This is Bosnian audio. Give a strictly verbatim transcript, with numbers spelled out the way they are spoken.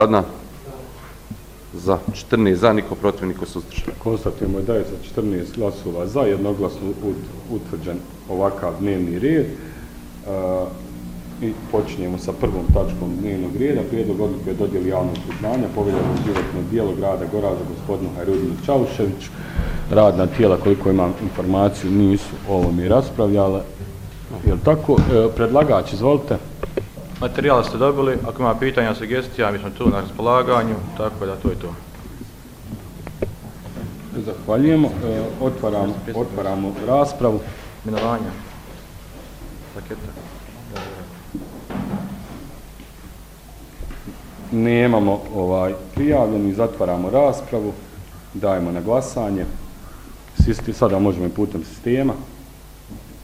Radna? Za. četrnaest za, niko protiv, niko suzdržan. Konstatujemo da je za četrnaest glasova za jednoglasno utvrđen ovakav dnevni red. I počinjemo sa prvom tačkom dnevnog reda. Prijedlog odluke o dodjeli javnog priznanja povjereno životno dijelo grada Goraža gospodinu Hajrudinu Čauševiću. Radna tijela, koliko imam informaciju, nisu o ovome raspravljale. Jel tako? Predlagač, izvolite. Materijal ste dobili, ako ima pitanja, sugestija, mi smo tu na raspolaganju, tako da to je to. Zahvaljujemo. Otvaramo, otvaramo raspravu. Minovanja. Paketa. Nemamo ovaj prijavljeni, zatvaramo raspravu, dajemo na glasanje. Sada možemo i putem sistema.